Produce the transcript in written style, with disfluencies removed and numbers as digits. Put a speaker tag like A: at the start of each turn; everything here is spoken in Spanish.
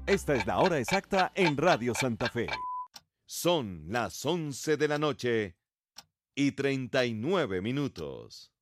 A: Esta es la hora exacta en Radio Santa Fe. Son las 11 de la noche y 39 minutos.